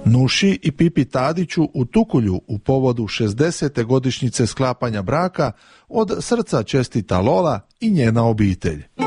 Nuši i Pipi Tadiću u Tukulju u povodu 60. godišnjice sklapanja braka od srca čestita Lola i njena obitelj.